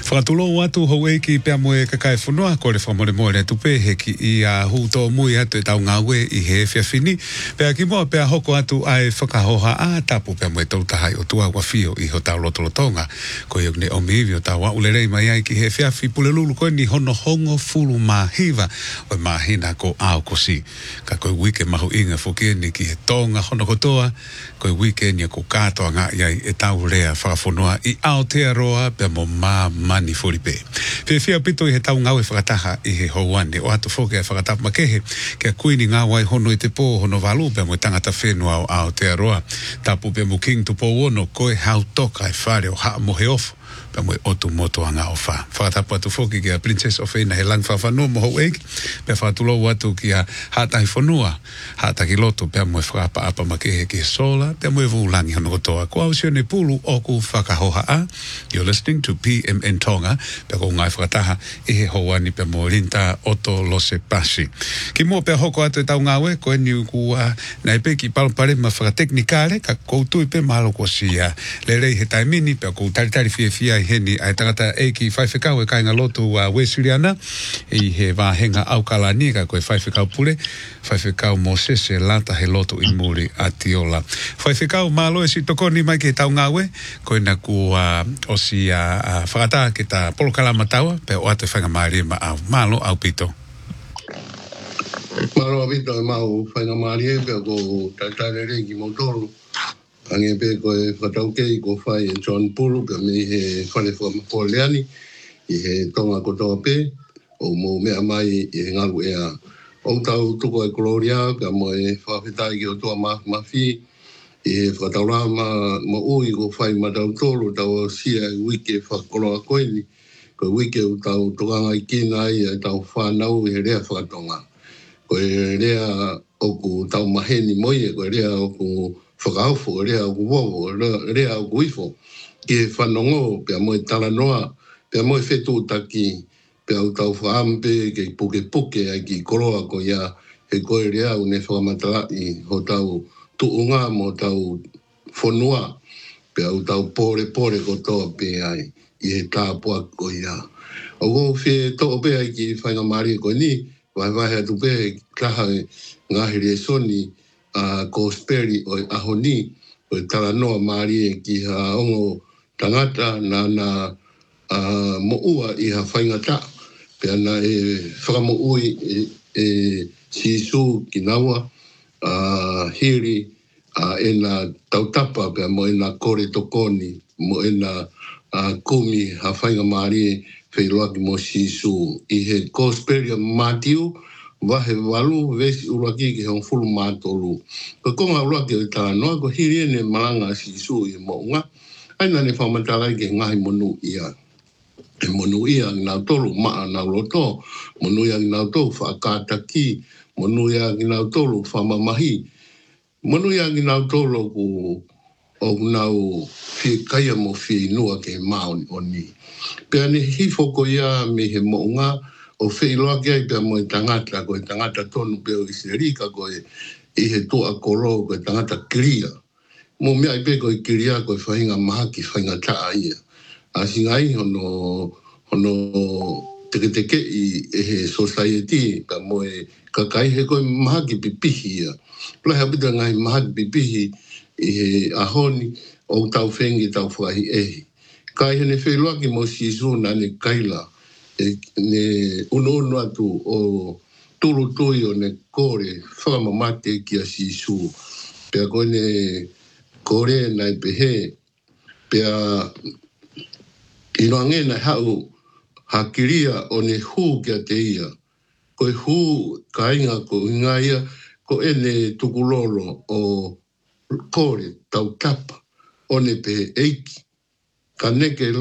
Whakatulo watu hau ki pia moe kakai whanua ko le whamore moe le tupe heki I a huto mui atu e tau ngawe I he whiawhini. Pea ki moa pia hoko atu ai whakahoha a tapu pia moe tautahai o tua wafio I ho tau lotolotonga. Ko iok ne omivi o tau wa ulerei mai ai ki he whiawhi pule lulu koe ni hono hongo fulu mahiva o mahina ko ao kosi. Ka koe wike mahu inga whokie ni ki he tonga hono kotoa. Koe wike ni ko katoa ngā iai e tau rea whakafonua I Aotearoa pia mo mani foripe. Whiawhia pito I he tau ngau e whakataha I he houane o atu whoke e whakatapu makehe kia kuini ngā wai hono I te pō hono walu pia mo tangata whenua o Aotearoa. Tapu pia mo king tupo wono koe hau toka e whare o haa mohe ofu. Pia mo otu moto anga o wha. Whakatapu atu whoke kia Princess of Eina he lang whawhanua mo hau eiki. Pia whakatulo atu kia hatahi whanua. Hataki loto pia mo e whakapa apa makehe ki sola. Pia mo e vulangi hono kotoa. Ko au sio ne pulu oku whakahoha a. You're listening to PMN Tonga. Pia ko ngai whakataha I he houani pia mo rinta oto lose pasi. Ki mua pia hoko atu e tau ngawe. Ko eni ukua na ipe ki palopare ma whakateknikare. Ka koutu ipe mahalo ko siya. Le rei he taimini pia kou taritari fia heni ai tangata eiki whaiwhekau e kainga lotu Wesiliana I he wāhenga aukalani ka koe whaiwhekau pule whaiwhekau mo sese lata he lotu I muri a tiola whaiwhekau malo e si tokoni mai ke tau ngawe koe na ku osi whakata ke ta polokalama taua pe o ate whainga maari ma au malo au pito malo au pito e mau whainga maari e pe ko taitare rengi mo tolu Ange pe koe whatauke I ko whai e John Pulu pe me he whane whamapoleani I he tonga kotoa pe o mo mea mai I he ngaru ea o tau tuko e Gloria pe mo e whawhetai ki o toa mawhi I he whataura ma ui ko whai matau tolu tau sia I wike whakoloa koeni ko wike o tau tokanga I kina I tau whanau I he rea whakatonga ko e rea oku tau maheni moie ko e rea oku whakaufo, rea o kuwowo, rea o kuifo, ki e whanongo, pia moe talanoa, pia moe whetu taki, pia o tau whaampe, ke puke, ai ki koroa ko ia, he koe rea o ne whakamatala'i, ho tau tuunga mo tau whonua, pia o tau pore ko toa pe ai, I he tāpua ko ia. O ko whi toa pe ai ki whainga maari ko ni, vai atu pe, kaha ngahi re soni, ko speri o ahoni o talanoa maari ki ha ongo tangata na mo ua I ha whaingata pe ana e whakamo ui e sisu ki nawa hiri e na tautapa pe mo e na kore tokoni mo e na kumi ha whainga maari whairoa ki mo sisu I he ko speri matiu wahe walu vesi uraki ki hong fulu mātolu. Ko konga uraki o tānoa ko hiri ne malanga si su I mounga. Aina ne whamatala ki ngahi monu ia. E monu ia ngā tolu maa ngā roto. Monu ia ngā tolu whakātaki. Monu ia ngā tolu whamamahi. Monu ia ngā tolu o ngau whie kaia mo whie inua ke maoni o ni. Pea ne hifoko ia me he mounga. O whailoa ki ai pia mo I tangata, ko I tangata tonu pia I Serika, ko I he toa koro, ko I tangata kiria. Mo mea I pe ko I kiria, ko I whainga mahaki, whainga taa ia. A singai hono teke I he society, pia mo e kakai he ko I mahaki pipihi ia. Pula hea pita ngai mahaki pipihi I he ahoni, o tau whengi tau whahi ehi. Kai hene whailoa ki mo sisu na ne kaila, ne uno atu o tulu tui o ne kore whakamamate ki a sisu. Pea koe ne kore nai pehe, pea inoange nai hau hakiria o ne hū ki a te ia. Koe hū kainga ko ingaia, ko ene tukulolo o kore tau tapa, o ne pehe eiki. Ka neke